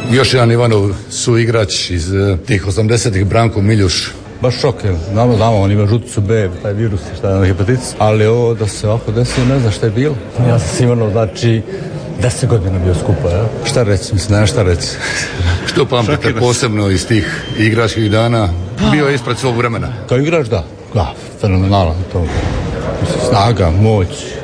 Još jedan Ivanov suigrač iz tih 80-ih, Branko Miljuš. Baš šok, znamo, on ima žuticu B, taj virus, šta je hepatitis, ali ovo da se ovako desilo, ne znam šta je bilo. Ja sam sigurno, znači, 10 godina bio skupa, ja? Šta reći, mislim, nema šta reći. Što pamtite posebno iz tih igračkih dana? Bio je ispred svog vremena. Kao igrač, da, fenomenalan to. Snaga, moć,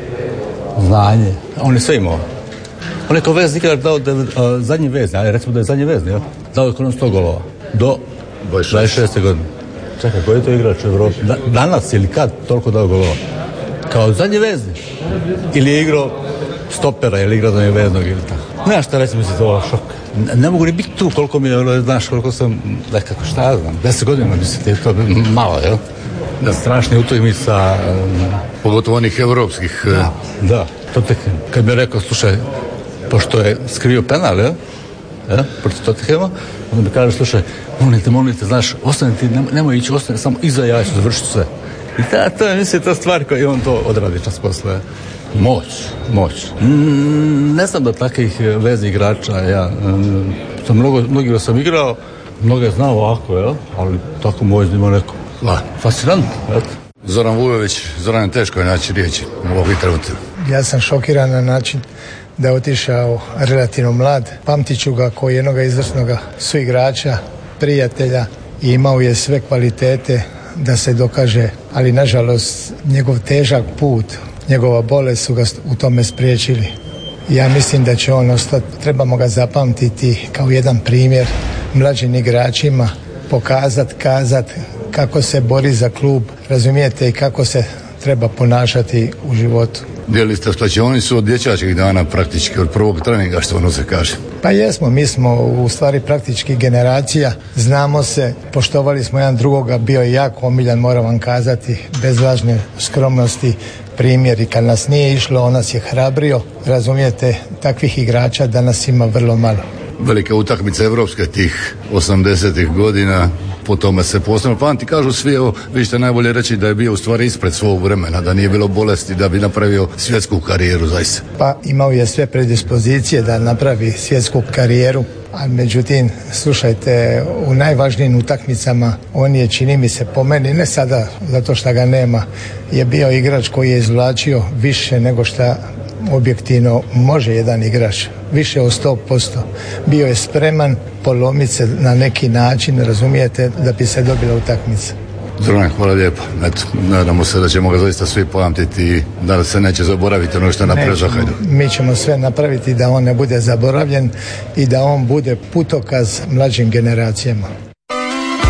znanje, on je sve imao. On je kao vez igrač dao zadnji vez, recimo da je zadnji vez, ja? Dao je kroz 100 golova, do 26. godine. Čekaj, koji je to igrač u Evropi? Danas ili kad toliko dao golova? Kao zadnji vezni. Ili je igrao stopera, ili igrao zadnji veznog ili tako. Nema šta reći, mislim, to šok. Ne mogu ni biti tu koliko mi je, znaš, koliko sam, nekako šta ja znam, 10 godina, mislim, to je malo, jel? Da, strašni utakmica. Pogotovo onih evropskih. Da, to tek, kad mi je rekao, slušaj, pošto je skrivio penal, jel? Protiv Tottenhama, onda mi kaže, slušaj, molite, znaš, ostane ti, nemoj ići, ostane, samo iza ja ću završiti sve. I to je, mislim, ta stvar koja on to odradi čas posle. Moć. Ne znam da takvih vezi igrača, ja, mnogi sam igrao, mnoge znao ovako, jel? Ali tako moć ima neko. Fascinantno, eto. Zoran Vujović, Zoran, teško je naći riječi u ovih trenutka. Ja sam šokiran na način da je otišao relativno mlad. Pamtit ću ga kao jednog izvrsnog suigrača, prijatelja i imao je sve kvalitete da se dokaže, ali nažalost njegov težak put, njegova bolest su ga u tome spriječili. Ja mislim da će on ostati, trebamo ga zapamtiti kao jedan primjer mlađim igračima, kazati kako se bori za klub, razumijete, i kako se treba ponašati u životu. Dijeli ste slačionicu od dječačkih dana praktički, od prvog treninga, što ono se kaže. Pa jesmo, mi smo u stvari praktički generacija, znamo se, poštovali smo jedan drugoga, bio je jako omiljan, moram vam kazati, bez lažne skromnosti, primjer, i kad nas nije išlo, on nas je hrabrio, razumijete, takvih igrača danas ima vrlo malo. Velike utakmice evropske tih 80-ih godina, po tome se posebno pamti, kažu svi, evo, vi ćete najbolje reći da je bio u stvari ispred svog vremena, da nije bilo bolesti, da bi napravio svjetsku karijeru zaista. Pa imao je sve predispozicije da napravi svjetsku karijeru, a međutim, slušajte, u najvažnijim utakmicama on je, čini mi se, po meni, ne sada zato što ga nema, je bio igrač koji je izvlačio više nego što objektivno može jedan igrač, više od 100%. Bio je spreman polomiti se na neki način, razumijete, da bi se dobila utakmica. Zoran, hvala lijepo. Eto, nadamo se da ćemo ga zaista svi pamtiti i da se neće zaboraviti ono što je napravio za Hajduk. Mi ćemo sve napraviti da on ne bude zaboravljen i da on bude putokaz mlađim generacijama.